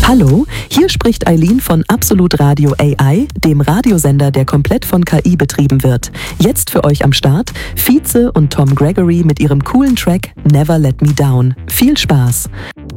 Hallo, hier spricht Eileen von Absolut Radio AI, dem Radiosender, der komplett von KI betrieben wird. Jetzt für euch am Start Vize und Tom Gregory mit ihrem coolen Track Never Let Me Down. Viel Spaß!